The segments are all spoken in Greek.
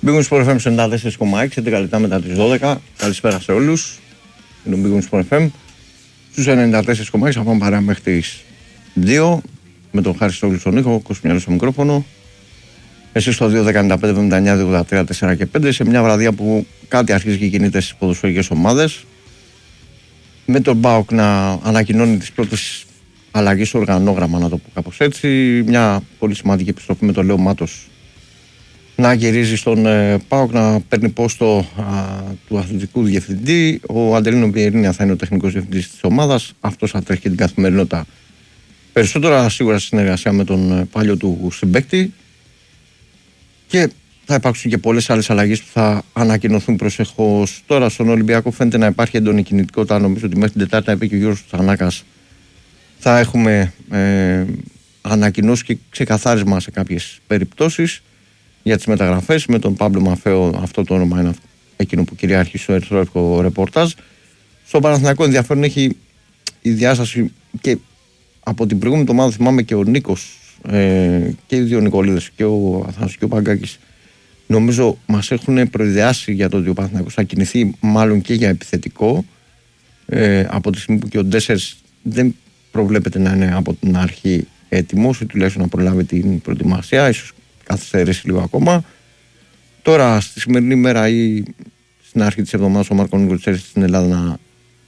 Big Sport FM 94,6, 11 λεπτά μετά τις 12. Καλησπέρα σε όλους. Είναι ο Big Sport FM στους 94,6. Θα πάμε παρά μέχρι τις 2 με τον Χάρη Στόγλου στον ήχο, Κοσμιάλο στο μικρόφωνο. Εσείς στο 2.15.79.283.4 και 5 σε μια βραδιά που κάτι αρχίζει και κινείται στις ποδοσφαιρικές ομάδες. Με τον ΠΑΟΚ να ανακοινώνει τις πρώτες αλλαγές στο οργανόγραμμα, να το πω κάπως έτσι. Μια πολύ σημαντική επιστροφή με τον Λέο Μάτος να γυρίζει στον ΠΑΟΚ, να παίρνει πόστο του αθλητικού διευθυντή. Ο Αντελίνο Πιερίνια θα είναι ο τεχνικός διευθυντής της ομάδας. Αυτός θα τρέχει και την καθημερινότητα. Περισσότερα σίγουρα στη συνεργασία με τον παλιό του συμπαίκτη. Και θα υπάρξουν και πολλές άλλες αλλαγές που θα ανακοινωθούν προσεχώς. Τώρα στον Ολυμπιακό φαίνεται να υπάρχει έντονη κινητικότητα. Νομίζω ότι μέχρι την Τετάρτη, είπε και ο Γιώργος Τσανάκας, θα έχουμε ανακοινώσει και ξεκαθάρισμα σε κάποιες περιπτώσεις για τις μεταγραφές. Με τον Παύλο Μαφαίο, αυτό το όνομα είναι εκείνο που κυριάρχει στο ερθρόευκο ρεπορτάζ. Στο Παναθηναϊκό ενδιαφέρον έχει η διάσταση, και από την προηγούμενη εβδομάδα θυμάμαι και ο Νίκος και οι δύο Νικολίδες και ο Αθανασίου και ο Παγκάκης, νομίζω μας έχουν προειδεάσει για το ότι ο Παναθηναϊκός θα κινηθεί μάλλον και για επιθετικό, από τη στιγμή που και ο Ντέσσερς δεν προβλέπεται να είναι από την αρχή έτοιμος ή τουλάχιστον να προλάβει την προετοιμασία, ίσως καθυστερήσει λίγο ακόμα. Τώρα στη σημερινή μέρα ή στην αρχή της εβδομάδας ο Μάρκο Νίκολης έρθει στην Ελλάδα να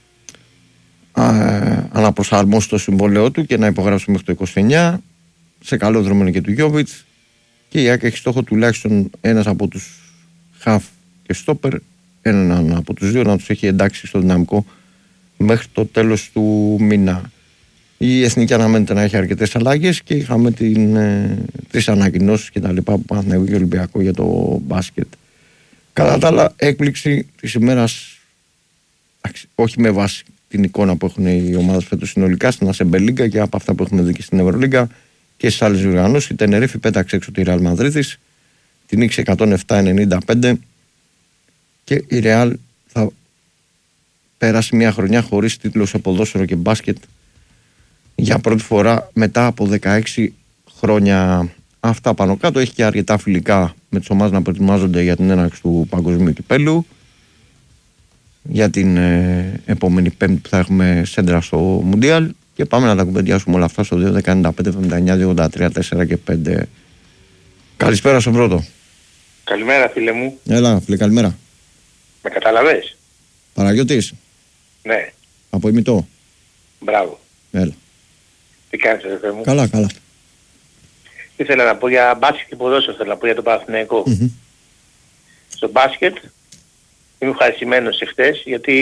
αναπροσαρμόσει το συμβόλαιό του και να υπογράψει μέχρι το 29. Σε καλό δρόμο είναι και του Γιόβιτς, και η ΑΕΚ έχει στόχο τουλάχιστον ένας από τους χαφ και στόπερ, έναν από τους δύο, να τους έχει εντάξει στο δυναμικό μέχρι το τέλος του μήνα. Η Εθνική αναμένεται να έχει αρκετές αλλαγές και είχαμε τις ανακοινώσεις και τα λοιπά που πάνε και Ολυμπιακό για το μπάσκετ. Κατά τα άλλα, έκπληξη της ημέρας, όχι με βάση την εικόνα που έχουν οι ομάδες φέτος συνολικά στην Ασεμπελίγκα και από αυτά που έχουμε δει και στην Ευρωλίγκα και στις άλλες διοργανώσεις, η Τενερίφη πέταξε έξω τη Ρεάλ Μαδρίτης, την νίκησε 107-95 και η Ρεάλ θα πέρασε μια χρονιά χωρίς τίτλο σε ποδόσφαιρο και μπάσκετ για πρώτη φορά μετά από 16 χρόνια. Αυτά πάνω κάτω. Έχει και αρκετά φιλικά με τις ομάδες να προετοιμάζονται για την έναρξη του Παγκοσμίου Κυπέλλου, για την επόμενη Πέμπτη που θα έχουμε σέντρα στο Μουντιάλ, και πάμε να τα κουβεντιάσουμε όλα αυτά στο 2.15.79.283.4 και 5. Καλησπέρα στον πρώτο. Καλημέρα φίλε μου. Έλα φίλε, καλημέρα. Με καταλαβες? Παναγιώτης. Ναι. Από ημιτό. Μπράβο. Έλα. Τι κάνεις αδερφέ μου? Καλά, καλά. Ήθελα να πω για μπάσκετ και ποδόσφαιρο, θέλω να πω για το Παναθηναϊκό. Στο μπάσκετ είμαι ευχαριστημένος εχθές, γιατί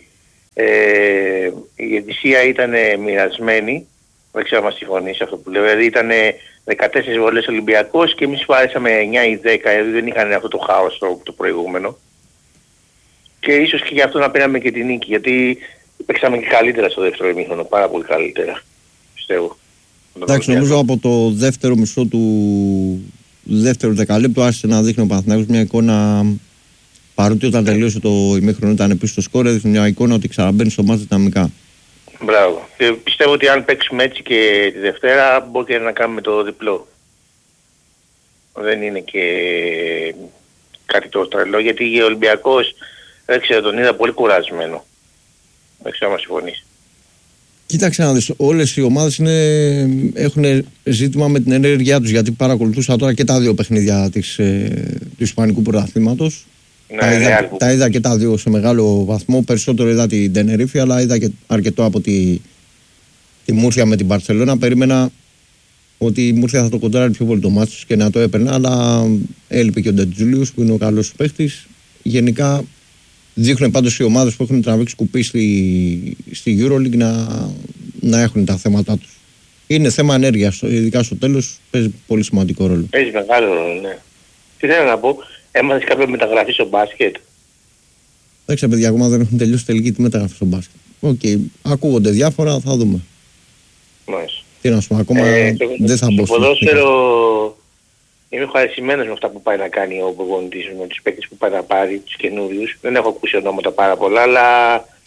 η διαιτησία ήταν μοιρασμένη. Δεν ξέρω αν μας συμφωνείς αυτό που λέω. Δηλαδή ήταν 14 βολές Ολυμπιακός και εμείς πάρεσαμε 9 ή 10, δηλαδή δεν είχαν αυτό το χάος το προηγούμενο. Και ίσως και γι' αυτό να πήραμε και την νίκη, γιατί παίξαμε και καλύτερα στο δεύτερο ημίχρονο, πάρα πολύ καλύτερα, πιστεύω. Εντάξει, νομίζω από το δεύτερο μισό του δεύτερου δεκαλέπτου άρχισε να δείχνει ο Παναθηναϊκός μια εικόνα, παρότι όταν τελείωσε το ημίχρονο ήταν πίσω στο σκόρ, έδειχνε μια εικόνα ότι ξαναμπαίνει στο μάτς δυναμικά. Μπράβο. Και πιστεύω ότι αν παίξουμε έτσι και τη Δευτέρα μπορεί και να κάνουμε το διπλό. Δεν είναι και κάτι το τρελό, γιατί ο Ολυμπιακός, δεν ξέρω, τον είδα πολύ κουρασμένο. Δεν ξέρω αν συμφωνείς. Κοίταξε να δεις, όλες οι ομάδες έχουν ζήτημα με την ενέργειά τους, γιατί παρακολουθούσα τώρα και τα δύο παιχνίδια του Ισπανικού Πρωταθλήματος. Ναι, τα είδα και τα δύο σε μεγάλο βαθμό. Περισσότερο είδα την Τενερίφη, αλλά είδα και αρκετό από τη Μούρθια με την Μπαρσελόνα. Περίμενα ότι η Μούρθια θα το κοντράρει πιο πολύ το μάτσο και να το έπαιρνε, αλλά έλειπε και ο Ντετζούλιους που είναι ο καλός παίχτης. Γενικά δείχνουν πάντως οι ομάδες που έχουν τραβήξει κουπί στη EuroLeague να έχουν τα θέματα τους. Είναι θέμα ενέργειας, ειδικά στο τέλος παίζει πολύ σημαντικό ρόλο. Παίζει μεγάλο ρόλο, ναι. Τι θέλω να πω, έμαθες κάποια μεταγραφή στο μπάσκετ? Εντάξει παιδιά, ακόμα δεν έχουν τελειώσει τελική τη μεταγραφή στο μπάσκετ. Οκ, ακούγονται διάφορα, θα δούμε. Μάλιστα. Τι να σου πω, ακόμα δεν θα μπω στο ποδόσφαιρο. Είμαι ευχαριστημένος με αυτά που πάει να κάνει ο προπονητής, με τους παίκτες που πάει να πάρει, τους καινούριους. Δεν έχω ακούσει ονόματα πάρα πολλά, αλλά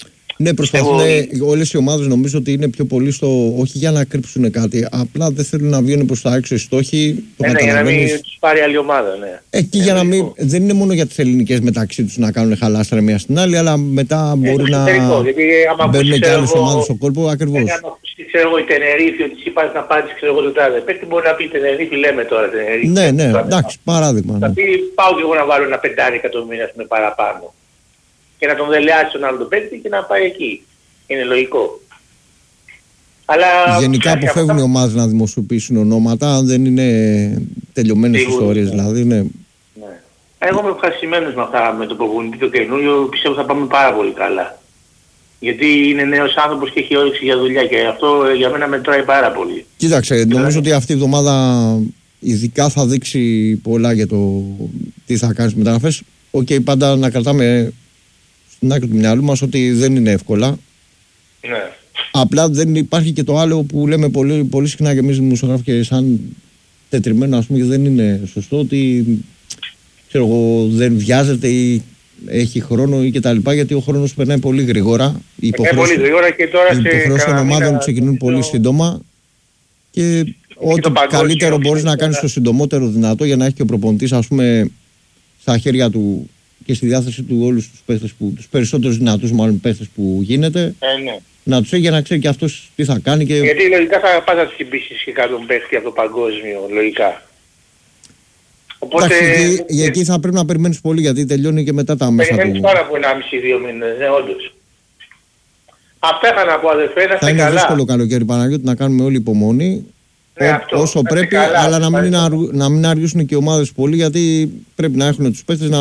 Ναι, προσπαθούν όλες οι ομάδες, νομίζω ότι είναι πιο πολύ στο όχι για να κρύψουν κάτι, απλά δεν θέλουν να βγαίνουν προς τα έξω οι στόχοι. Ναι, για να μην τους πάρει άλλη ομάδα, ναι. Και για να μην, δεν είναι μόνο για τις ελληνικές μεταξύ τους να κάνουν χαλάστρα μία στην άλλη, αλλά μετά μπορεί να μπαίνουν και άλλες ομάδες στο κόλπο, ακριβώς. Ξέρω εγώ η Τενερίφη, ότι εσύ πας να πάρεις ξέρω εγώ το τάδε. Παίκτη μπορεί να πει Τενερίφη, λέμε τώρα Τενερίφη. Ναι, εντάξει, παράδειγμα. Θα πει πάω και εγώ να βάλω ένα 5 εκατομμύρια με παραπάνω. Και να τον δελεάσει τον άλλο τον παίκτη και να πάει εκεί. Είναι λογικό. Αλλά γενικά αποφεύγουν οι ομάδες να δημοσιοποιήσουν ονόματα, αν δεν είναι τελειωμένες ιστορίες δηλαδή. Ναι. Εγώ είμαι ευχαριστημένος με αυτά, με το προπονητή το καινούριο, πιστεύω θα πάμε πάρα πολύ καλά. Γιατί είναι νέος άνθρωπος και έχει όρεξη για δουλειά και αυτό για μένα μετράει πάρα πολύ. Κοίταξε, νομίζω ότι αυτή η εβδομάδα ειδικά θα δείξει πολλά για το τι θα κάνεις μεταγραφές. Πάντα να κρατάμε στην άκρη του μυαλού μας ότι δεν είναι εύκολα. Ναι. Απλά δεν υπάρχει και το άλλο που λέμε πολύ, πολύ συχνά και εμείς δημοσιογράφοι και σαν τετριμένο, ας πούμε, και δεν είναι σωστό ότι ξέρω εγώ, δεν βιάζεται ή έχει χρόνο ή κτλ. Γιατί ο χρόνος περνάει πολύ γρήγορα. Οι υποχρεώσεις των ομάδων ξεκινούν πολύ σύντομα και ό,τι καλύτερο μπορείς να κάνεις το συντομότερο δυνατό για να έχει και ο προπονητής, ας πούμε, στα χέρια του και στη διάθεση του όλους τους παίχτες, τους περισσότερους δυνατούς μάλλον παίχτες που γίνεται, ναι. Να τους έχει για να ξέρει και αυτός τι θα κάνει. Και... γιατί λογικά θα πας να τους χτυπήσεις και κάποιον παίχτη από το παγκόσμιο, λογικά. Οπότε... εκεί θα πρέπει να περιμένεις πολύ, γιατί τελειώνει και μετά τα μέσα του. Περιμένεις πάρα από 1,5-2 μήνες, ναι, όντως. Αυτά είχα να πω, αδερφέ, να είστε καλά. Θα είναι δύσκολο καλοκαίρι, Παναγιώτη, να κάνουμε όλη υπομονή. Ναι, όσο πρέπει, καλά, αλλά να μην αργήσουν και οι ομάδες πολύ, γιατί πρέπει να έχουν τους παίκτες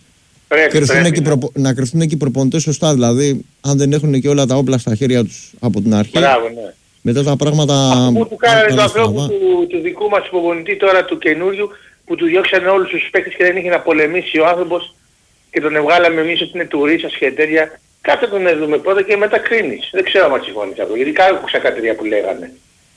να κρυφθούν και οι προπονητές σωστά. Δηλαδή, αν δεν έχουν και όλα τα όπλα στα χέρια τους από την αρχή, μπράβο, ναι. Μετά τα πράγματα... Αυτό που κάνανε το ανθρώπου του δικού μας προπονητή τώρα, του καινούριου, που του διώξανε όλους τους παίκτες και δεν είχε να πολεμήσει ο άνθρωπος και τον βγάλαμε εμείς ότι είναι τουρίστας και τέτοια. Κάτσε τον να δούμε πρώτα και μετά κρίνεις. Δεν ξέρω αν συμφωνείς αυτό, γιατί άκουσα κάτι τέτοια που λέγανε.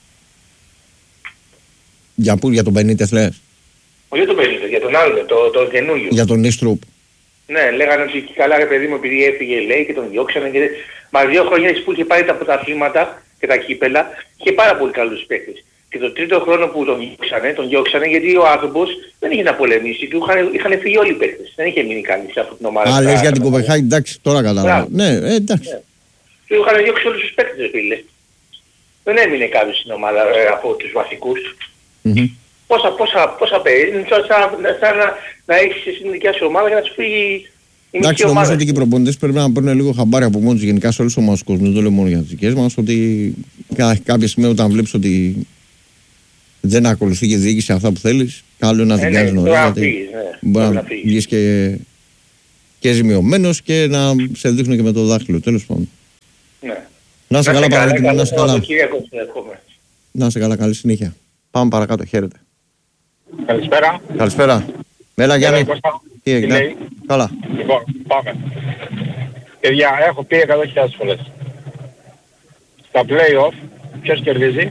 Για τον Benítez λες? Όχι για τον Benítez, για τον άλλο, τον καινούριο. Για τον Eastrup. Ναι, λέγανε ότι καλά ρε παιδί μου, επειδή έφυγε λέει και τον διώξανε και... Μα 2 χρόνια που είχε πάρει τα πρωταθλήματα και τα κύπελα, είχε πάρα πολύ καλούς παίκτες. Και το τρίτο χρόνο που τον διώξανε γιατί ο άνθρωπος δεν είχε να πολεμήσει και είχαν φύγει όλοι οι παίκτες. Δεν είχε μείνει κανείς από την ομάδα. Λες για την Κοπεχάγη, εντάξει, τώρα κατάλαβα. Ναι, εντάξει. Ναι. Και είχαν διώξει όλους τους παίκτες, φίλε. Δεν έμεινε κάποιος στην ομάδα από τους βασικούς. Mm-hmm. Πόσα παίρνει, είναι σαν να έχεις στην δικιά σου ομάδα για να σου φύγει η εντάξει, νομίζω ότι και οι προπονητές πρέπει να παίρνουν λίγο χαμπάρι από μόνοι τους γενικά σε όλους τους ομάδες του κόσμου. Δεν το λέω μόνο για τις δικές μας, ότι κάποια στιγμή όταν βλέπεις ότι δεν ακολουθεί και διοίκηση αυτά που θέλεις, καλό να την κάνεις νωρίς, γιατί μπορεί να βγεις και ζημιωμένος και να σε δείχνουν και με το δάχτυλο, τέλος πάντων. Ναι. Να είσαι καλά, Παναγιώτη, να είσαι καλά. Να είσαι καλά, καλή συνέχεια. Πάμε παρακάτω, χαίρετε. Καλησπέρα. Καλησπέρα. Έλα Γιάννη. Τι έγινε? Καλά. Λοιπόν, πάμε. Παιδιά, έχω πει 100.000 φορές. Στα play-off, ποιος κερδίζει?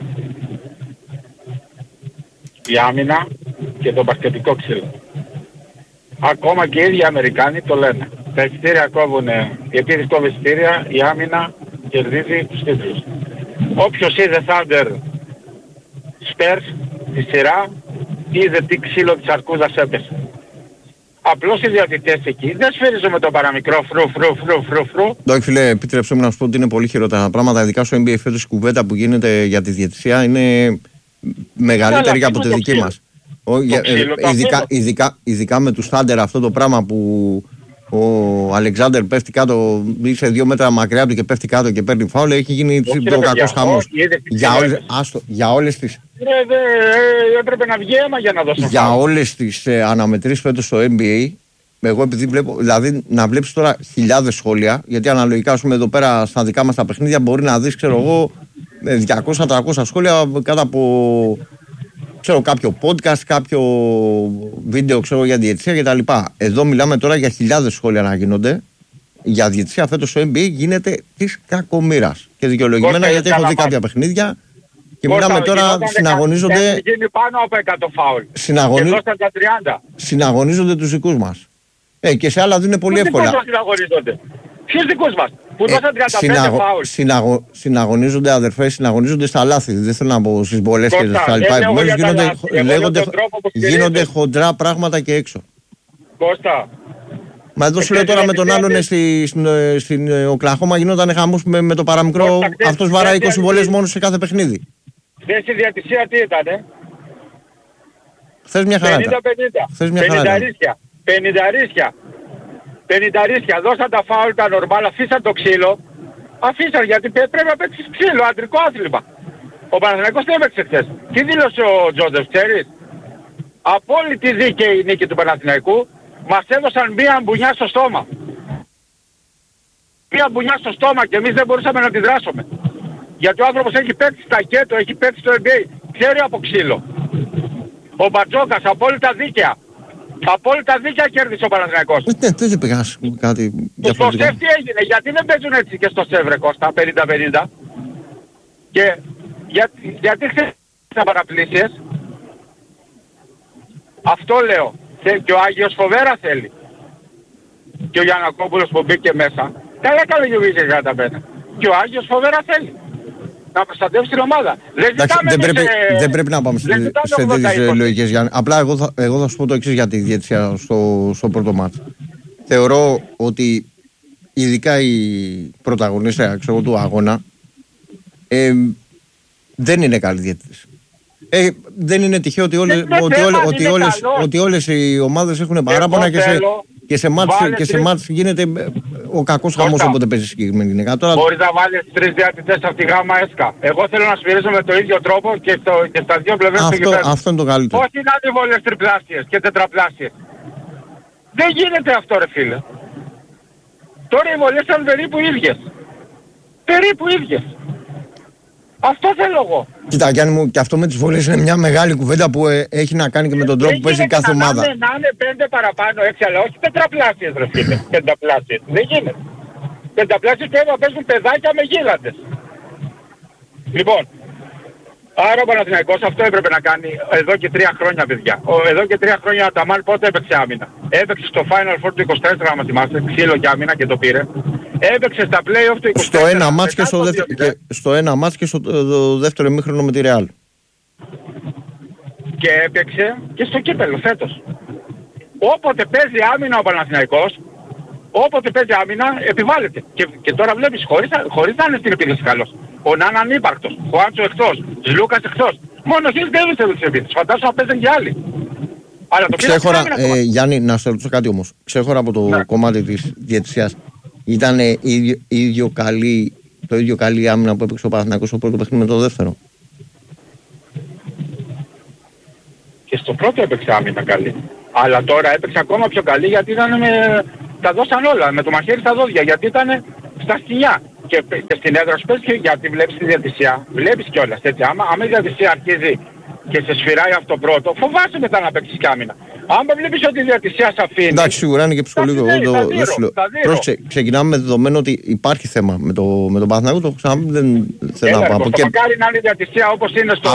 Η άμυνα και το μπασκετικό ξύλο. Ακόμα και οι ίδιοι Αμερικάνοι το λένε. Τα εισιτήρια κόβουνε, γιατί κόβει εισιτήρια, η άμυνα κερδίζει τους τίτλους. Όποιος είδε Thunder Spurs τη σειρά, είδε τι ξύλο της αρκούδας έπεσε. Απλώς οι διαιτητές εκεί δεν σφυρίζουν με το παραμικρό φρου. Όχι φίλε, επίτρεψέ μου να σου πω ότι είναι πολύ χειρότερα τα πράγματα. Ειδικά στο NBA φέτος η κουβέντα που γίνεται για τη διαιτησία είναι μεγαλύτερη από τη δική μας. Ειδικά με τους Thunder, αυτό το πράγμα που ο Αλεξάνδερ πέφτει κάτω, είσαι 2 μέτρα μακριά του και πέφτει κάτω και παίρνει φάουλ, έχει γίνει πιο κακός χαμός. Για όλες τις... έπρεπε να βγει αίμα για να δώσω φάουλ. Για όλες τις αναμετρήσεις φέτος στο NBA, εγώ επειδή βλέπω, δηλαδή να βλέπεις τώρα χιλιάδες σχόλια, γιατί αναλογικά ας πούμε εδώ πέρα στα δικά μας τα παιχνίδια μπορεί να δεις, ξέρω εγώ, 200-300 σχόλια κάτω από... ξέρω κάποιο podcast, κάποιο βίντεο ξέρω για διαιτησία κτλ. Εδώ μιλάμε τώρα για χιλιάδες σχόλια να γίνονται. Για διαιτησία φέτος στο NBA γίνεται της κακομοίρας. Και δικαιολογημένα γιατί έχω δει κάποια παιχνίδια και μιλάμε τώρα συναγωνίζονται. Γίνει πάνω από 100 φάουλ. Συναγωνίζονται τους δικούς μας. Και σε άλλα δίνουν πολύ εύκολα. Ποιους δικούς μας? που δώσαν 35 φάουλ. Συναγωνίζονται αδερφές, συναγωνίζονται στα λάθη. Δεν θέλω να πω στις βολές και στα λοιπά. Γίνονται χοντρά πράγματα και έξω. Κώστα. Μα εδώ σου λέω τώρα με τον άλλον στην Οκλαχώμα γινόταν χαμός με το παραμικρό. Αυτός βαράει 20 βολές μόνο σε κάθε παιχνίδι. Χθες η διατησία τι ήτανε? Χθες μια χαρά. 50. Δώσαν τα φάουλ τα νορμάλ, αφήσαν το ξύλο. Αφήσαν γιατί πρέπει να παίξεις ξύλο, αντρικό άθλημα. Ο Παναθηναϊκός δεν έπαιξε χθες. Τι δήλωσε ο Τζόζεφ, ξέρεις? Απόλυτη δίκαιη η νίκη του Παναθηναϊκού. Μας έδωσαν μία μπουνιά στο στόμα. Μία μπουνιά στο στόμα και εμείς δεν μπορούσαμε να αντιδράσουμε. Γιατί ο άνθρωπος έχει παίξει στα κέτο, έχει παίξει στο NBA. Ξέρει από ξύλο. Ο Μπατζόκας, απόλυτα δίκαια. Απόλυτα δίκαια κέρδισε ο Παναθηναϊκός. Δεν πήγας κάτι διαφορετικό. Στο ΣΕΒ τι έγινε, γιατί δεν παίζουν έτσι και στο ΣΕΒ ρε Κώστα, 50-50. Και γιατί χθες τα παραπλήσεις. Αυτό λέω. Και ο Άγιος φοβέρα θέλει. Και ο Γιαννακόπουλος που μπήκε μέσα. Καλά γιουβίζει για τα πένα. Και ο Άγιος φοβέρα θέλει. Να προστατεύσει την ομάδα. Δεν πρέπει να πάμε σε τέτοιες λογικές, Γιάννη. Απλά εγώ θα σου πω το εξής για τη διαιτησία στο πρώτο μάτς. Θεωρώ ότι ειδικά οι πρωταγωνίστες του αγώνα δεν είναι καλοί διαιτητές. Δεν είναι τυχαίο ότι όλες οι ομάδες έχουν παράπονα και σε μάτς γίνεται ο κακός χαμός όποτε παίζει συγκεκριμένη γυναίκα. Μπορείς να βάλεις 3 διαιτητές από τη γάμα έσκα. Εγώ θέλω να σφυρίζω με το ίδιο τρόπο και στα δύο πλευρές του γηπέδου. Αυτό είναι το καλύτερο. Όχι να είναι βολές τριπλάσιες και τετραπλάσιες. Δεν γίνεται αυτό ρε φίλε. Τώρα οι βολές ήταν περίπου ίδιες. Περίπου ίδιες. Αυτό θέλω εγώ. Κοίτα Γιάννη μου, και αυτό με τις βολές είναι μια μεγάλη κουβέντα που έχει να κάνει και με τον τρόπο που παίζει κάθε ομάδα. Να είναι 5 παραπάνω 6, αλλά όχι τετραπλάσιες ρε φίλε. Πενταπλάσιες. Δεν γίνεται. Πενταπλάσιες πρέπει να παίζουν παιδάκια με γίγαντες. Λοιπόν, άρα ο Παναθηναϊκός αυτό έπρεπε να κάνει εδώ και 3 χρόνια παιδιά. Εδώ και 3 χρόνια ο Αταμάν πότε έπαιξε άμυνα? Έπαιξε στο Final Four του 24 άμα θυμάστε, ξύλο και άμυνα και το πήρε. Έπαιξε στα play-off του 24. Στο ένα μάτς και στο δεύτερο ημίχρονο με τη Real. Και έπαιξε και στο κύπελλο φέτος. Όποτε παίζει άμυνα ο Παναθηναϊκός, όποτε παίζει άμυνα επιβάλλεται. Και τώρα βλέπεις χωρίς να είναι στην επίθεση καλός. Ο Νάνα ανύπαρκτος, ο Άντσο εκτός, Λούκας εκτός. Μόνο ο Χιλς Ντέβις έδωσε επίθεση. Φαντάζομαι να παίζουν και άλλοι. Αλλά το ξέχωρα, Γιάννη, να σε ρωτήσω κάτι όμως. Ξέχωρα από το κομμάτι της διαιτησίας. Ήταν το ίδιο καλή άμυνα που έπαιξε ο Παναθηναϊκός στο πρώτο παιχνίδι με το δεύτερο? Και στο πρώτο έπαιξε άμυνα καλή. Αλλά τώρα έπαιξε ακόμα πιο καλή γιατί ήταν τα δώσαν όλα, με το μαχαίρι στα δόντια, γιατί ήταν στα σκηνιά. Και στην έδρα σου πες και γιατί βλέπεις τη διαιτησία, βλέπεις κιόλας έτσι. Άμα η διαιτησία αρχίζει και σε σφυράει αυτό πρώτο, φοβάσαι μετά να παίξεις κάμυνα. Άμα βλέπεις ότι η διαιτησία σε αφήνει... Εντάξει, σίγουρα είναι και ψυχολογικό. Ξεκινάμε με δεδομένο ότι υπάρχει θέμα με τον Παναθηναϊκό, το ξαναπεί, δεν θέλω να πω. Μακάρι να είναι η διαιτησία όπως είναι στο...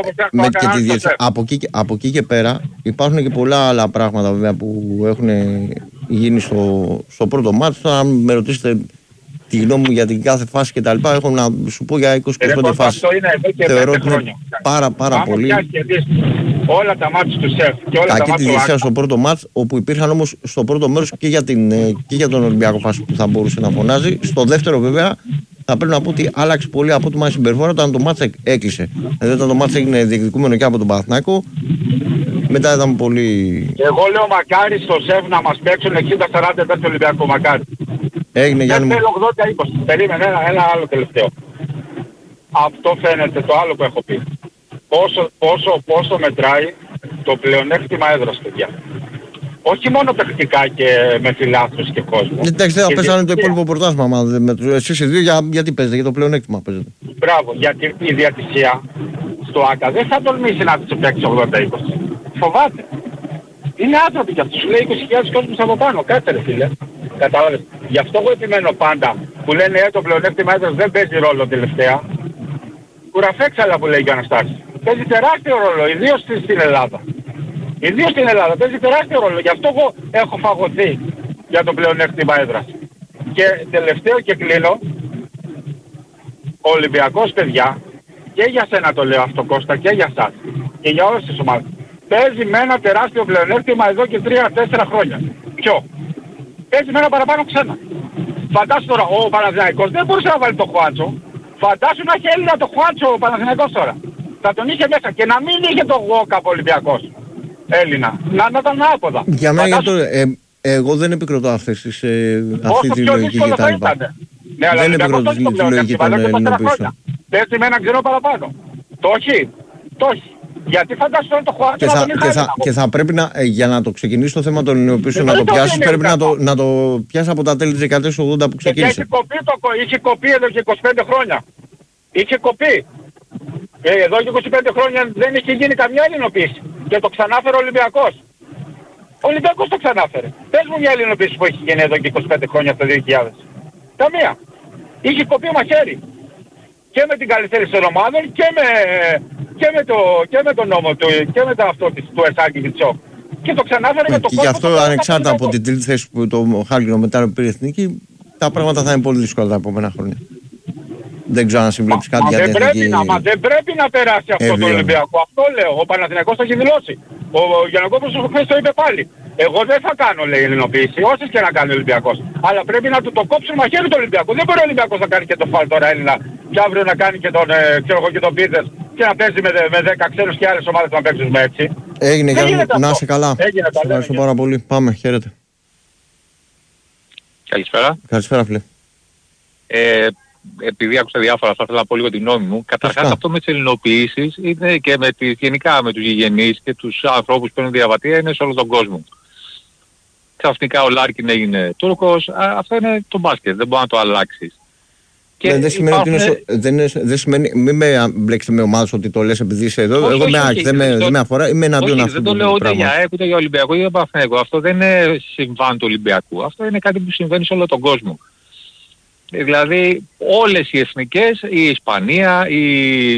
Από εκεί και πέρα υπάρχουν και πολλά άλλα πράγματα βέβαια που έχουν γίνει στο πρώτο μάτς. Αν με ρωτήσετε τη γνώμη μου για την κάθε φάση και τα λοιπά, έχω να σου πω για 20-25 φάσεις. Θεωρώ ότι είναι πάρα πολύ. Όλα τα μάτς του ΣΕΦ και όλα τα μάτς του διαιτησία στο πρώτο μάτς, όπου υπήρχαν όμως στο πρώτο μέρος και για τον Ολυμπιακό φάση που θα μπορούσε να φωνάζει. Στο δεύτερο βέβαια θα πρέπει να πω ότι άλλαξε πολύ από το μάτς συμπεριφορά όταν το μάτς έκλεισε. Δηλαδή όταν το μάτς έγινε διεκδικούμενο και από τον Παναθηναϊκό, μετά ήταν πολύ... Εγώ λέω μακάρι στο ΣΕΦ να μας παίξουν 60-40 τέτοιο Ολυμπιακό, μακάρι. Έγινε Γιάννη μου. Δεν θέλω 80-20. Περίμενε ένα άλλο τελευταίο. Αυτό φαίνεται το άλλο που έχω πει. Πόσο μετράει το πλεονέκτημα έδρας, παιδιά. Όχι μόνο τακτικά και με φιλάθλους και κόσμο. Εντάξει, δεν θα πέσανε το υπόλοιπο πρωτάθλημα. Εσείς οι δύο γιατί παίζετε, για το πλεονέκτημα παίζετε. Μπράβο, γιατί η διατησία στο ΆΚΑ δεν θα τολμήσει να τους παίξει 80-20. Φοβάται. Είναι άνθρωποι κι αυτοί, σου λέει 20.000 κόσμους από πάνω. Κάτσε ρε φίλε. Κατάλαβες. Γι' αυτό εγώ επιμένω πάντα που λένε το πλεονέκτημα έδρας δεν παίζει ρόλο τελευταία. Κουραφέξαλα που λέει και ο Αναστάσης. Παίζει τεράστιο ρόλο, ιδίως στην Ελλάδα. Ιδίως στην Ελλάδα παίζει τεράστιο ρόλο. Γι' αυτό εγώ έχω φαγωθεί για το πλεονέκτημα έδρας. Και τελευταίο και κλείνω, ο Ολυμπιακός, παιδιά, και για σένα το λέω αυτό Κώστα και για σας και για όλες τις ομάδες, παίζει με ένα τεράστιο πλεονέκτημα εδώ και 3-4 χρόνια. Ποιο? Παίζει με ένα παραπάνω ξένα. Φαντάσου τώρα, ο Παναθηναϊκός δεν μπορούσε να βάλει το Χουάντσο. Φαντάσου να έχει Έλληνα το Χουάντσο ο Παναθηναϊκός τώρα. Θα τον είχε μέσα και να μην είχε το Γουόκαπ Ολυμπιακός Έλληνα. Να ήταν άποδα. Για μένα εγώ δεν επικροτώ αυτή τη λογική και τα λοιπά. Ναι, αλλά δεν επικροτώ τη λογική των Ελληνοποιήσεων. Παίζει με ένα ξηρό παραπάνω. Το έχει. Το έχει. Γιατί φαντάσου τώρα το Χουάντσο να τον είχε. Και θα πρέπει να, για να το ξεκινήσει το θέμα των Ελληνοποιήσεων να το πιάσεις, πρέπει να το πιάσεις από τα τέλη της δεκαετίας του 80 που ξεκίνησε. Είχε κοπεί εδώ και 25 χρόνια. Είχε κοπεί. Εδώ και 25 χρόνια δεν είχε γίνει καμιά ελληνοποίηση. Και το ξανάφερε ο Ολυμπιακός. Ο Ολυμπιακός το ξανάφερε. Πες μου μια ελληνοποίηση που έχει γίνει εδώ και 25 χρόνια από το 2000. Καμία. Είχε κοπεί μαχαίρι. Και με την καλυθέρηση των ομάδων και με τον νόμο του και με το αυτό του Εσάκη Βιτσό. Και το ξανάφερε με το κόσμο. Και γι' αυτό ανεξάρτητα από την τρίτη θέση που το Χάλκινο μετά πήρε εθνική, τα πράγματα θα είναι πολύ δύσκολα τα επόμενα χρόνια. Δεν ξέρω αν συμβουλέψει κάτι για την εθνική. Δεν πρέπει να περάσει αυτό το Ολυμπιακό. Αυτό λέω. Ο Παναθηναϊκός το έχει δηλώσει. Ο Γιαννακόπουλος χθες το είπε πάλι. Εγώ δεν θα κάνω, λέει, ελληνοποίηση, όσες και να κάνει ο Ολυμπιακός. Αλλά πρέπει να του το κόψουν μαχαίρι το Ολυμπιακό. Δεν μπορεί ο Ολυμπιακός να κάνει και το φάλ τώρα Έλληνα και αύριο να κάνει και τον Πίτερς και να παίζει με 10 ξένους και άλλες ομάδες να παίξουμε έτσι. Έγινε, Γιάννη, να είσαι καλά. Ευχαριστώ πάρα πολύ. Πάμε, χαίρετε. Καλησπέρα. Καλησπέρα, φίλε. Επειδή άκουσα διάφορα, θα ήθελα να πω λίγο την γνώμη μου. Καταρχάς αυτό με τις ελληνοποιήσεις είναι και γενικά με τους γηγενείς και τους ανθρώπους που παίρνουν διαβατήρια είναι σε όλο τον κόσμο. Ξαφνικά ο Λάρκιν έγινε Τούρκος, αυτό είναι το μπάσκετ, δεν μπορεί να το αλλάξεις. Δεν σημαίνει ότι δεν σημαίνει, μην με μπλέξετε με ομάδες ότι το λες επειδή είσαι εδώ. Εγώ δεν με αφορά, είμαι εναντίον αυτού. Δεν το λέω ούτε για ΑΕΚ, ούτε για Ολυμπιακό, ούτε για Παναθηναϊκό. Αυτό δεν είναι συμβάν του Ολυμπιακού. Αυτό είναι κάτι που συμβαίνει σε όλο τον κόσμο. Δηλαδή όλες οι εθνικές, η Ισπανία, η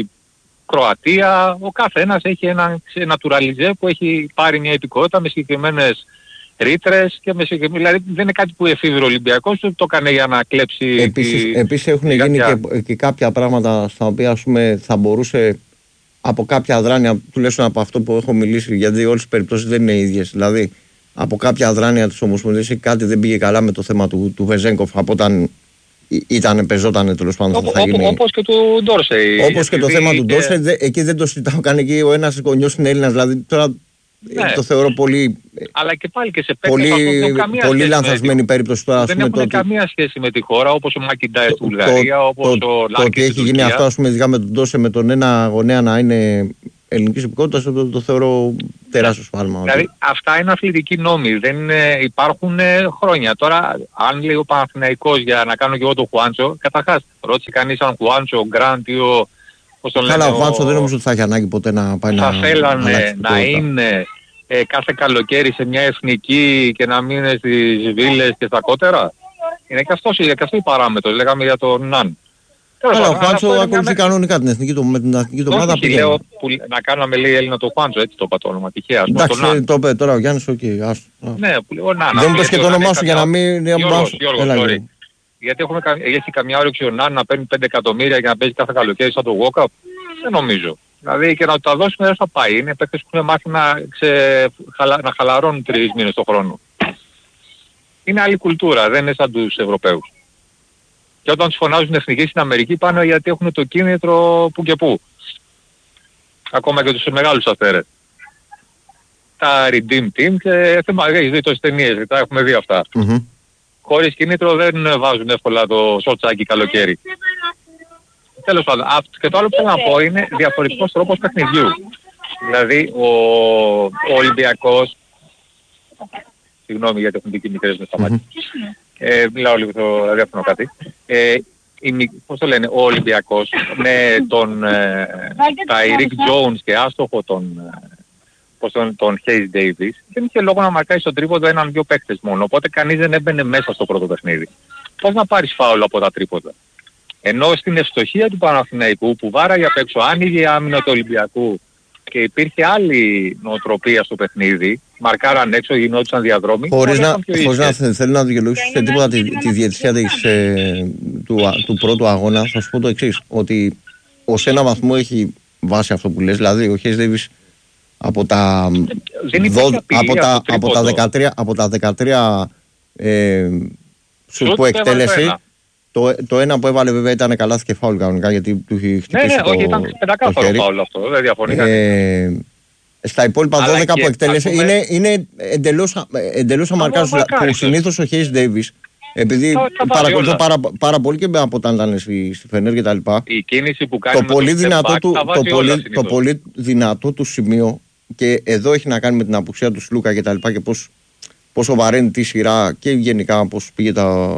Κροατία, ο καθένας έχει ένα naturalize που έχει πάρει μια υπηκότητα με συγκεκριμένες ρήτρες και με συγκεκριμένες, δηλαδή δεν είναι κάτι που εφήβρε ο Ολυμπιακός, το έκανε για να κλέψει. Επίσης έχουν γίνει και κάποια πράγματα στα οποία ας πούμε, θα μπορούσε από κάποια αδράνεια, τουλάχιστον από αυτό που έχω μιλήσει, γιατί όλες τις περιπτώσεις δεν είναι ίδιες. Δηλαδή από κάποια αδράνεια της Ομοσπονδίας κάτι δεν πήγε καλά με το θέμα του Βεζέγκοφ από όταν πεζότανε τέλος πάντων. Όπως και του Ντόρσεϊ. Όπως και το θέμα του Ντόρσεϊ, εκεί δεν το συζητάω καν, εκεί ο ένας γονιός είναι Έλληνας, δηλαδή τώρα το θεωρώ πολύ. Αλλά και πάλι και σε παίκτες πολύ λανθασμένη περίπτωση τώρα. Δεν έχουν καμία σχέση με τη χώρα, όπως ο Μακιντάιρ στη Βουλγαρία, όπως ο Λάρκιν. Το ότι έχει γίνει αυτό, ας πούμε, ειδικά με τον Ντόρσεϊ, με τον ένα γονέα να είναι ελληνικής υπηκότητας, το θεωρώ τεράστιο σφάλμα. Δηλαδή αυτά είναι αθλητικοί νόμοι, δεν υπάρχουν χρόνια. Τώρα αν λέει ο Παναθηναϊκός για να κάνω και εγώ το Χουάντσο, καταρχάς ρώτησε κανείς αν Χουάντσο, Γκραντ ή ο... Καλά, ο Χουάντσο δεν νομίζω ότι θα έχει ανάγκη ποτέ να πάει να... Θα θέλανε να είναι κάθε καλοκαίρι σε μια εθνική και να μείνει στις βίλες και στα κότερα. Είναι και αυτό η παράμετρο, λέγαμε για τον Ναν. Καλά, ο Χουάντσο ακολουθεί κανονικά την εθνική του, με την εθνική του ομάδα πήγαινε. Λέω να κάναμε λέει Έλληνα το Χουάντσο, έτσι το είπα το όνομα, τυχαία. Εντάξει, το είπε τώρα ο Γιάννης, οκ. Ναι, που λέω Νάνα. Δεν είπες και το όνομά σου για να μην... Γιώργος, γιατί έχει καμιά όρεξη ο Νάνα να παίρνει 5 εκατομμύρια και να παίζει κάθε καλοκαίρι σαν το Walkup. Δεν νομίζω. Δηλαδή και να τα δώσουμε δεν θα πάει. Είναι παίκτες που έχουν μάθει να χαλαρώνουν 3 μήνες το χρόνο. Είναι άλλη κουλτούρα, δεν είναι σαν τους Ευρωπαίους. Και όταν τους φωνάζουν εθνικοί στην Αμερική πάνε γιατί έχουν το κίνητρο που και που. Ακόμα και τους μεγάλους αστέρες. Τα Redeem Team και έχεις δει τόσες ταινίες, τα έχουμε δει αυτά. Χωρίς κίνητρο δεν βάζουν εύκολα το σοτσάκι καλοκαίρι. Τέλος πάντων, και το άλλο που θέλω να πω είναι διαφορετικός τρόπος παιχνιδιού. Δηλαδή ο Ολυμπιακός, συγγνώμη γιατί έχουν δει και μικρές με στα μάτια. Μιλάω λίγο στο ραδιόφωνο κάτι. Πώς το λένε, ο Ολυμπιακός με τον Ταϊρίκ Jones και άστοχο τον Hayes Davis δεν είχε λόγο να μαρκάει στον τρίποντο 1-2 παίκτες μόνο, οπότε κανείς δεν έμπαινε μέσα στο πρώτο παιχνίδι. Πώς να πάρεις φάουλ από τα τρίποντα? Ενώ στην ευστοχία του Παναθηναϊκού που βάραγε απ' έξω, άνοιγε άμυνα του Ολυμπιακού και υπήρχε άλλη νοοτροπία στο παιχνίδι, μαρκάραν έξω, γινόντουσαν διαδρόμοι. Χωρίς να θέλω να δικαιολογήσω σε τίποτα τη διαιτησία του πρώτου αγώνα, θα σου πω το εξής, ότι ως ένα βαθμό έχει βάση αυτό που λες, δηλαδή ο Χέις Ντέιβις από τα 13 σουτ που εκτέλεσε, το ένα που έβαλε βέβαια ήταν καλάθι και φάουλ κανονικά, γιατί του είχε χτυπήσει το χέρι. Όχι, ήταν πεντακάθαρο φάουλ αυτό, δεν διαφωνεί κανείς. Στα υπόλοιπα 12 που εκτέλεσε είναι εντελώς αμαρκάζουν, που συνήθως ο Χέις Ντέιβις, επειδή παρακολουθώ πάρα πολύ και από όταν ήταν στη Φενέρ και τα λοιπά, η κίνηση που κάνει το πολύ δυνατό του σημείο, και εδώ έχει να κάνει με την απουσία του Σλούκα και τα λοιπά, και πόσο βαραίνει τη σειρά και γενικά πώς πήγε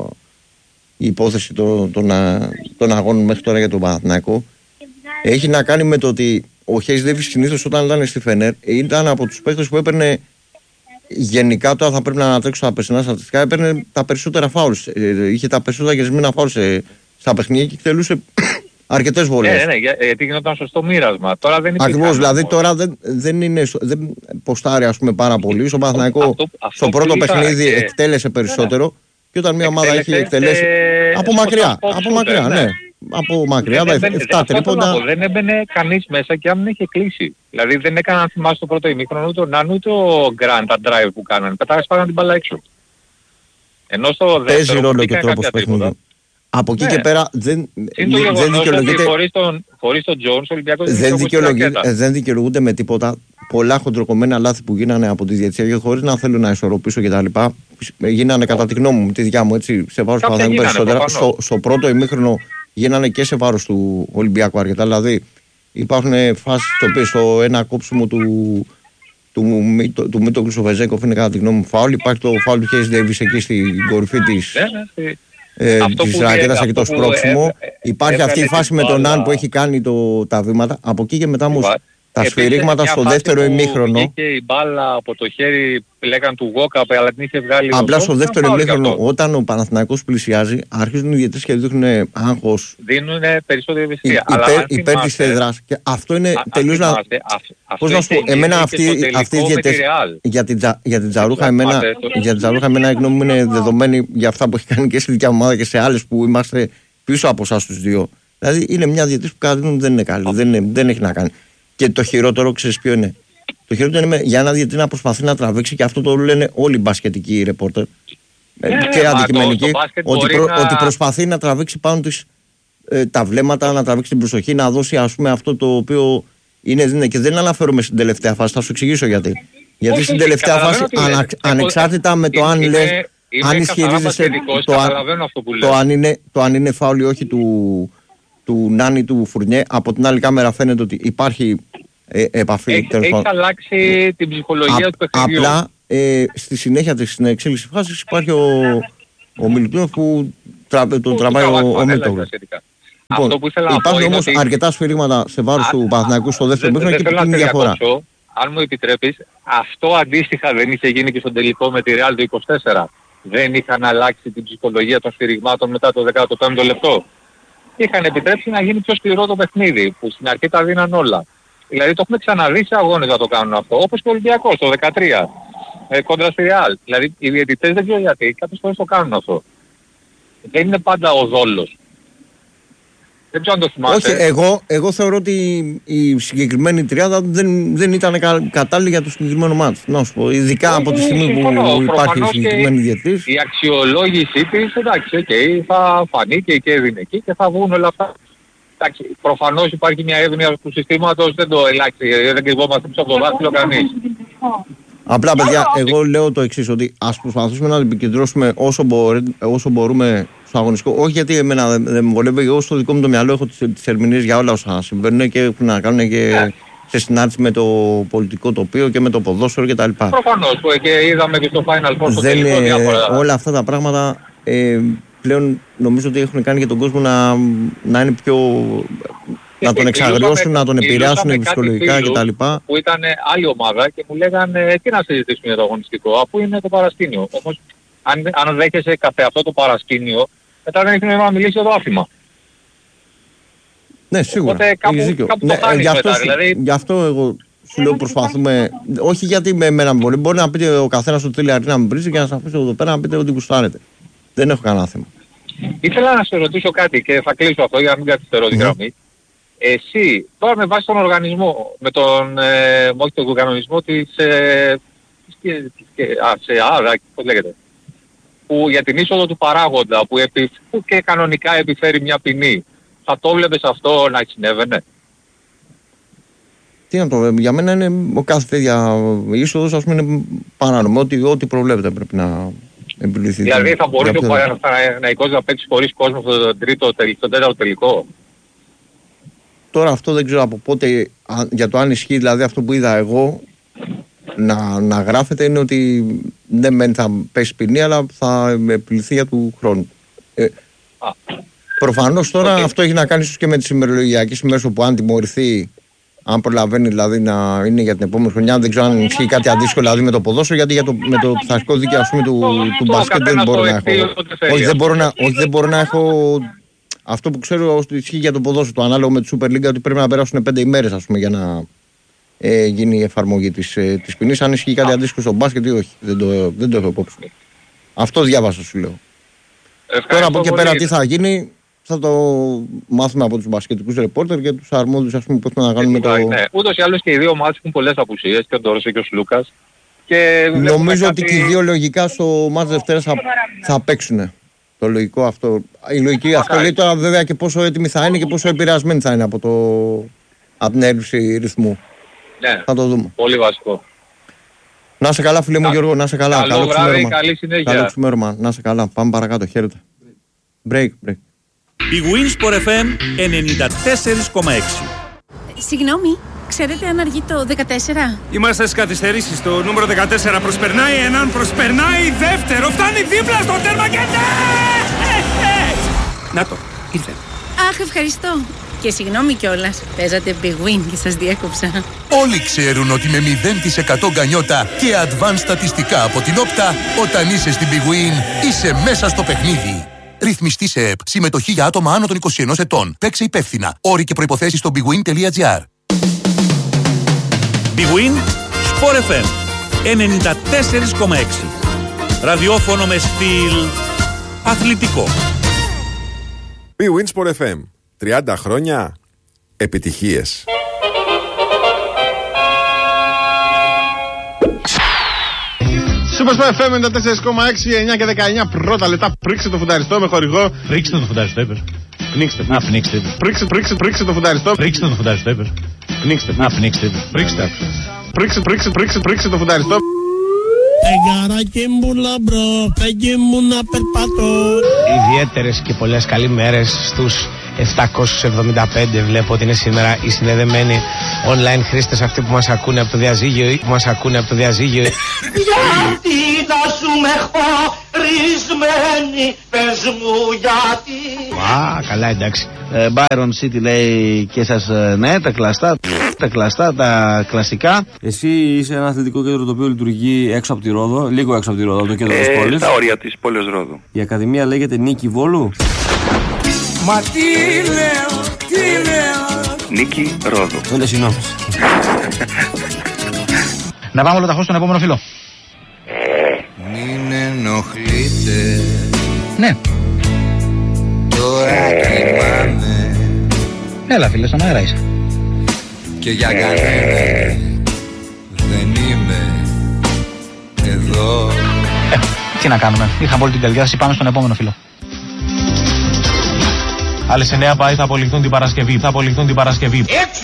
η υπόθεση των αγώνων μέχρι τώρα για τον Παναθηναϊκό, έχει να κάνει με το ότι ο Χέις Ντέιβις συνήθως όταν ήταν στη Φενέρ ήταν από τους παίκτες που έπαιρνε, γενικά τώρα θα πρέπει να ανατρέξω τα περσινά στατιστικά, έπαιρνε τα περισσότερα φάουλς, είχε τα περισσότερα γεσμένα φάουλς στα παιχνίδια και εκτελούσε αρκετές βολές. Ναι, γιατί γινόταν σωστό μοίρασμα. Τώρα δεν υπήρχε. Ακριβώς, δηλαδή τώρα δεν ποστάρει, ας πούμε, πάρα πολύ. Στο Παναθηναϊκό στο πρώτο παιχνίδι εκτέλεσε περισσότερο, και όταν μια ομάδα έχει εκτελέσει από μακριά, ναι. Από μακριά, 7 τρίποντα. Δεν έμπαινε κανείς μέσα και αν δεν είχε κλείσει. Δηλαδή δεν έκαναν, αν θυμάσαι, το πρώτο ημίχρονο ούτε ο Νάν ούτε ο Γκραντ τα drive που κάνανε. Πετάγανε την μπάλα έξω. Ενώ στο δεύτερο παίζει ρόλο και τρόπος παιχνιδιού. Από εκεί και πέρα δεν δικαιολογείται. Χωρίς τον Τζόνς, ο Ολυμπιακός δεν δικαιολογούνται με τίποτα πολλά χοντροκομμένα λάθη που γίνανε από τη διαιτησία, και χωρίς να θέλω να ισορροπήσω κτλ. Γίνανε κατά τη γνώμη μου, τη δικιά μου, έτσι, σε βάρος του Παναθηναϊκού περισσότερα. Στο πρώτο ημίχρονο γίνανε και σε βάρος του Ολυμπιακού αρκετά. Δηλαδή υπάρχουν φάσεις στο ένα κόψιμο του Μίτογλου στο Βεζέκοφ, είναι κατά τη γνώμη μου φάουλ. Υπάρχει το φάουλ του Χέις Ντέιβις εκεί στην κορυφή της ρακέτας και το σπρώξιμο. Υπάρχει αυτή η φάση με τον Ναν που έχει κάνει τα βήματα. Από εκεί και μετά όμως τα σφυρίγματα στο δεύτερο ημίχρονο. Βγήκε η μπάλα από το χέρι, λέγαν του Γόκα, αλλά την είχε βγάλει. Απλά στο δεύτερο ημίχρονο, όταν ο Παναθηναϊκός πλησιάζει, αρχίζουν οι διαιτητές και δείχνουν άγχος. Δίνουν περισσότερη ευαισθησία. Υπέρ της έδρας. Και αυτό είναι τελείως να. Πώς να σου πω, εμένα αυτοί οι διαιτητές για την Τζαρούχα, εμένα η γνώμη μου είναι δεδομένη για αυτά που έχει κάνει και στη δικιά μου ομάδα και σε άλλες που είμαστε πίσω από εσάς τους δύο. Δηλαδή είναι μια διαιτητής που κατά τη γνώμη μου δεν είναι καλή. Δεν έχει να κάνει. Και το χειρότερο, ξέρεις ποιο είναι? Το χειρότερο είναι για ένα διαιτητή να προσπαθεί να τραβήξει, και αυτό το λένε όλοι οι μπασκετικοί ρεπόρτερ και αντικειμενικοί, ότι προσπαθεί να τραβήξει πάνω της τα βλέμματα, να τραβήξει την προσοχή, να δώσει, ας πούμε, αυτό το οποίο είναι. Και δεν αναφέρομαι στην τελευταία φάση, θα σου εξηγήσω γιατί. Γιατί στην τελευταία φάση, ανεξάρτητα με το αν λες, αν ισχυρίζεσαι το αν είναι φάουλ ή όχι του Νάνη του Φουρνιέ, από την άλλη κάμερα φαίνεται ότι υπάρχει επαφή. Έχει αλλάξει την ψυχολογία του παιχνιδιού. Απλά στη συνέχεια της εξέλιξης φάσης υπάρχει ο Μιλουτίνοφ που τον τραβάει ο Μίτογλου. Λοιπόν, υπάρχουν όμως αρκετά σφυρίγματα σε βάρος του Παναθηναϊκού στο δεύτερο μήχρονο και είναι διαφορά. Αν μου επιτρέπεις, αυτό αντίστοιχα δεν είχε γίνει και στον τελικό με τη Real το 24. Δεν είχαν αλλάξει την ψυχολογία των σφυριγμάτων μετά το 15ο λεπτό. Είχαν επιτρέψει να γίνει πιο σκληρό το παιχνίδι, που στην αρχή τα δίναν όλα. Δηλαδή το έχουμε ξαναδεί σε αγώνες να το κάνουν αυτό, όπως και ο Ολυμπιακός το 13, κόντρα στη Real. Δηλαδή οι διαιτητές δεν ξέρω γιατί, κάποιες φορές το κάνουν αυτό. Δεν είναι πάντα ο δόλος. Δεν ξέρω αν το θυμάστε. Όχι, εγώ θεωρώ ότι η συγκεκριμένη τριάδα δεν ήταν κατάλληλη για το συγκεκριμένο μάτς. Να σου πω, ειδικά από τη στιγμή που υπάρχει συγκεκριμένη διαιτητής. Η αξιολόγησή της, εντάξει, θα φανεί και έδινε εκεί και θα βγουν όλα αυτά. Εντάξει, προφανώς υπάρχει μια εύνοια του συστήματος, δεν το ελάχιστο, δεν κρυβόμαστε πίσω από το δάχτυλο κανείς. Απλά, παιδιά, εγώ λέω το εξής, ότι ας προσπαθήσουμε να επικεντρώσουμε όσο μπορούμε στο αγωνιστικό. Όχι γιατί εμένα δεν με βολεύει, εγώ στο δικό μου το μυαλό έχω τις ερμηνείες για όλα όσα συμβαίνουν και έχουν να κάνουν και σε συνάρτηση με το πολιτικό τοπίο και με το ποδόσφαιρο κτλ. Προφανώς, και είδαμε και στο Final Four στο τελικό διάφορα. Όλα αυτά τα πράγματα πλέον νομίζω ότι έχουν κάνει και τον κόσμο να είναι πιο... να τον εξαγριώσουν, να τον επηρεάσουν ψυχολογικά κτλ. Που ήταν άλλη ομάδα και μου λέγανε τι να συζητήσουμε για το αγωνιστικό, αφού είναι το παρασκήνιο. Όμως αν δέχεσαι καθε αυτό το παρασκήνιο, μετά δεν έχει νόημα να μιλήσει για το άφημα. Ναι, σίγουρα. Οπότε κάπου το χάνεις μετά. Γι' αυτό εγώ Σου λέω προσπαθούμε. Όχι γιατί με εμένα μπορεί να πείτε ο καθένας ότι θέλει αρκεί να με βρίζει και να σας αφήσω εδώ πέρα να πείτε ότι γουστάρετε. Δεν έχω κανένα θέμα. Ήθελα να σε ρωτήσω κάτι και θα κλείσω αυτό για να μην καθυστερώ τη γραμμή. Εσύ, τώρα με βάση τον οργανισμό, με τον, όχι τον κανονισμό της, πώς λέγεται, που για την είσοδο του παράγοντα, που και κανονικά επιφέρει μια ποινή, θα το βλέπεις αυτό να συνέβαινε? Τι να το βλέπω, για μένα είναι ο κάθε τέτοια είσοδος, ας πούμε, είναι παράνομο. Ό,τι προβλέπεται πρέπει να επιληθεί. Δηλαδή θα μπορούσε ο Παναθηναϊκός να παίξει χωρίς κόσμο στο τέταρτο τελικό? Τώρα αυτό δεν ξέρω από πότε, για το αν ισχύει, δηλαδή αυτό που είδα εγώ να γράφεται είναι ότι δεν μένει θα πέσει ποινή, αλλά θα επιληθεί για του χρόνου. Προφανώς τώρα αυτό έχει να κάνει ίσως και με τις ημερολογιακές ημέρες, όπου αν τιμωρηθεί, αν προλαβαίνει δηλαδή να είναι για την επόμενη χρονιά, δεν ξέρω αν ισχύει κάτι αντίστοιχο δηλαδή με το ποδόσφαιρο, γιατί με το πειθαρχικό δίκαιο, ας πούμε, του μπάσκετ δεν μπορώ να έχω. Όχι, δεν μπορώ να έχω. Αυτό που ξέρω ότι ισχύει για το ποδόσφαιρο, το ανάλογο με τη Super League, ότι πρέπει να περάσουν 5 ημέρες, ας πούμε, για να γίνει η εφαρμογή της ποινής. Αν ισχύει κάτι αντίστοιχο στο μπάσκετ ή όχι, δεν το έχω υπόψη. Αυτό διάβασα, σου λέω. Τώρα από εκεί πέρα τι θα γίνει, θα το μάθουμε από τους μπασκετικούς ρεπόρτερ και τους αρμόδιους, ας πούμε, πώς να κάνουμε το. Ναι, ούτως ή άλλως και οι δύο μάτς έχουν πολλές απουσίες, και ο Ντόρσε και ο Σλούκας. Νομίζω ότι και οι δύο λογικά στο μάτς Δευτέρας θα παίξουν. Το λογικό αυτό. Η λογική αυτό λέει τώρα βέβαια και πόσο έτοιμοι θα είναι και πόσο επηρεασμένοι θα είναι από την έλλειψη ρυθμού. Ναι, θα το δούμε. Πολύ βασικό. Να σε καλά, φίλε μου Γιώργο, να σε καλά. Καλό βράδυ, καλή συνέχεια. Καλό ξημέρωμα, να σε καλά. Πάμε παρακάτω, χαίρετε. Break. Η Winsport FM 94,6. Συγγνώμη, ξέρετε αν αργεί το 14? Είμαστε στις καθυστερήσεις. Το νούμερο 14 προσπερνάει έναν, προσπερνάει δεύτερο. Φτάνει δίπλα στο τέρμα και ναι! Να το, ήρθε. Αχ, ευχαριστώ. Και συγγνώμη κιόλας, παίζατε Big Win και σας διέκοψα. Όλοι ξέρουν ότι με 0% γκανιότα και advanced στατιστικά από την Όπτα, όταν είσαι στην Big Win, είσαι μέσα στο παιχνίδι. Ρυθμιστή σε ΕΠ. Συμμετοχή για άτομα άνω των 21 ετών. Παίξε υπεύθυνα. Όροι και προϋποθέσεις στο bigwin.gr. Big Win, Sport FM 94,6. Ραδιόφωνο με στυλ αθλητικό. Big Win Sport FM. 30 χρόνια επιτυχίες. Super Sport FM 94,6, 9 και 19 πρώτα λεπτά. Πρίξε το φουνταριστό με χορηγό. Πρίξτε το φουνταριστό, είπες. Πνίξτε. Πρίξτε το φουνταριστό. Πρίξτε το φουνταριστό, είπες. Πνίξτε. Πρίξτε το φουνταριστό. Εγγαράκι μου λαμπρό, φέγγι μου να περπατώ. Ιδιαίτερες και πολλές καλημέρες στους 775. Βλέπω ότι είναι σήμερα οι συνδεδεμένοι online χρήστες, αυτοί που μας ακούνε από το διαζύγιο. Γιατί να σου με χωρισμένη, πες μου γιατί. Καλά, εντάξει. Byron City λέει και σας, ναι, τα κλαστά, τα κλασικά. Εσύ είσαι ένα αθλητικό κέντρο το οποίο λειτουργεί έξω από τη Ρόδο, λίγο έξω από τη Ρόδο, από το κέντρο της πόλης. Στα όρια της πόλης Ρόδου. Η Ακαδημία λέγεται Νίκη Βόλου. Μα τι λέω. Νίκη Ρόδου. Τότε συγγνώμη. Να πάμε ολοταχώς στον επόμενο φίλο. Μην ενοχλείτε. Ναι. Τώρα κοιμάμαι. Έλα φίλε, στον αέρα είσαι. Και για κανένα δεν είμαι εδώ. Τι να κάνουμε, είχα πολύ την καρδιά, πάμε στον επόμενο φίλο. Άλλες 9 πάει, θα απολυθούν την Παρασκευή. Έτσι